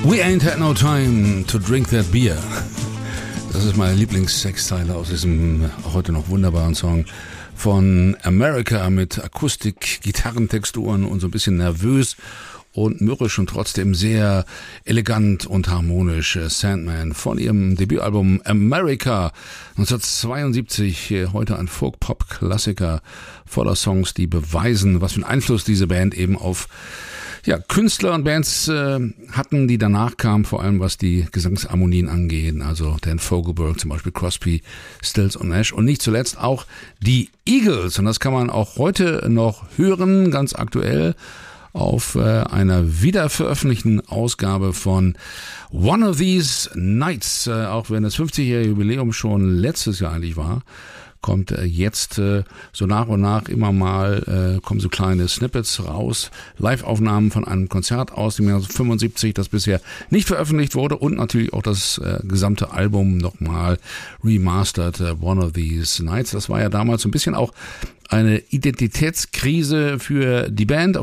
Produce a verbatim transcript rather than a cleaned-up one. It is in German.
We ain't had no time to drink that beer. Das ist meine Lieblingssexzeile aus diesem heute noch wunderbaren Song von America mit Akustik, Gitarrentexturen und so ein bisschen nervös und mürrisch und trotzdem sehr elegant und harmonisch. Sandman von ihrem Debütalbum America neunzehnhundertzweiundsiebzig, heute ein Folk-Pop-Klassiker voller Songs, die beweisen, was für einen Einfluss diese Band eben auf ja, Künstler und Bands äh, hatten, die danach kamen, vor allem was die Gesangsharmonien angeht, also Dan Fogelberg, zum Beispiel Crosby, Stills und Nash und nicht zuletzt auch die Eagles. Und das kann man auch heute noch hören, ganz aktuell, auf äh, einer wiederveröffentlichten Ausgabe von One of These Nights, äh, auch wenn das fünfzigjährige Jubiläum schon letztes Jahr eigentlich war, kommt äh, jetzt äh, so nach und nach immer mal, äh, kommen so kleine Snippets raus, Live-Aufnahmen von einem Konzert aus dem Jahr fünfundsiebzig, das bisher nicht veröffentlicht wurde und natürlich auch das äh, gesamte Album nochmal remastered, äh, One of These Nights. Das war ja damals so ein bisschen auch eine Identitätskrise für die Band.